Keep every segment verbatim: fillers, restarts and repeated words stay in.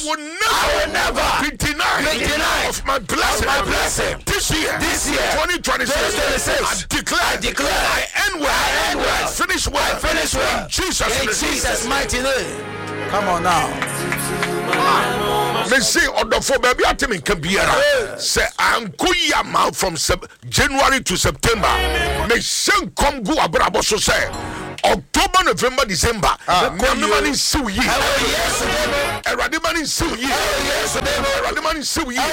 will never, I will never be denied, be denied of my blessing. Of my blessing. This year, this year, twenty twenty-six, I declare, I declare, I end well, I end well, I finish well, I finish well. In Jesus, in Jesus' mighty name. Come on now. Me say odofo baby atimi nka biara say anko yama from January to September. Me shen kom go abrabo so say October, November, December. Nyame mani siw yi. Erade mani siw yi. Erade mani siw yi.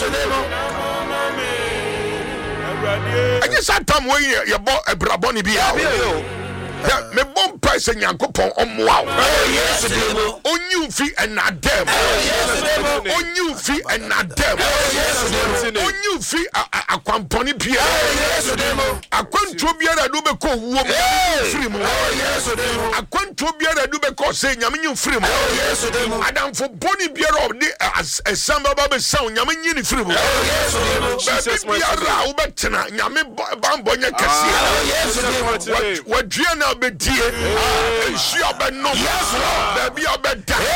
Anya satam we ye bo ebrabo ni bia. Yeah, me bon price and Yankopon on wow. On you fee and not them. On you fee and not them. On you fee a company Pierre. A quantubia that do be called woman free. A quantubia that do be called saying Yamin free. Adam for Bonnie Beer of the as a samba baby sound Yamin free. Jesus, my Ubetina Yamin Bambonia Cassia. What Gianna be dear, she be no. Yes, Lord. Baby, I be die.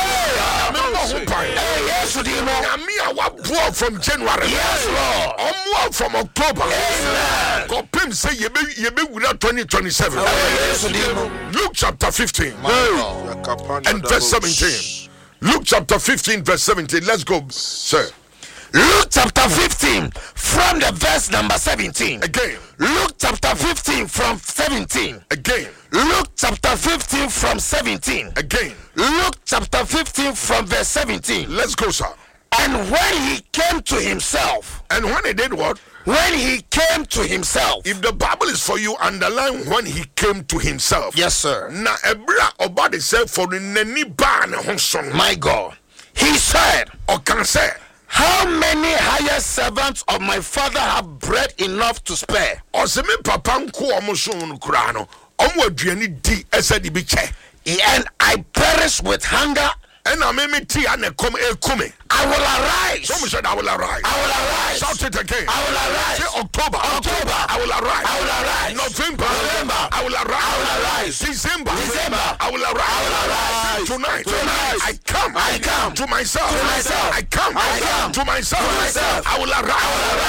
Yes, Lord. Me, I was born from January. Yes, Lord. I'm born from October. Yes, Lord. God, say you be you be without twenty twenty-seven. Luke chapter fifteen and verse seventeen. Luke chapter fifteen, verse seventeen. Let's go, sir. Luke chapter fifteen from the verse number seventeen. Again. Luke chapter fifteen from seventeen. Again. Luke chapter fifteen from seventeen. Again. Luke chapter fifteen from verse seventeen. Let's go, sir. And when he came to himself. And when he did what? When he came to himself. If the Bible is for you, underline when he came to himself. Yes, sir. Na ebra obadi said for the neni ba ne honson. My God. He said, or can say, how many higher servants of my father have bread enough to spare? Oseme papa nko omo so no kura no. Omo aduani di esa di bi che. And I perish with hunger. And I me tea and a come a come. I will arise. Someone said I will arise. I will arise. Shout it again. I will arise. Say October. October. I will arise. I will arise. November. November. I will arise. I will arise. December. December. I will arise. I will arise. Tonight. Tonight. I come. I come. To myself. To myself. I come. I come. To myself. To myself. I will arise. I will arise.